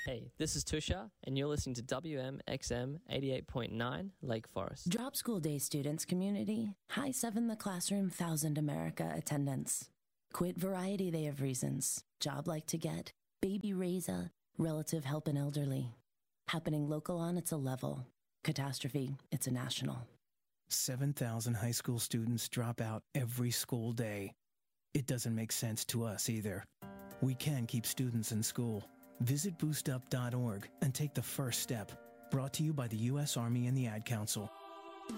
Hey, this is Tusha, and you're listening to WMXM 88.9 Lake Forest. Drop School Day students community, high 7 the classroom, 1,000 America attendance. Quit variety, they have reasons. Job like to get, baby raise-a, relative help an elderly. Happening local on, it's a level. Catastrophe, it's a national. 7,000 high school students drop out every school day. It doesn't make sense to us either. We can keep students in school. Visit boostup.org and take the first step. Brought to you by the U.S. Army and the Ad Council.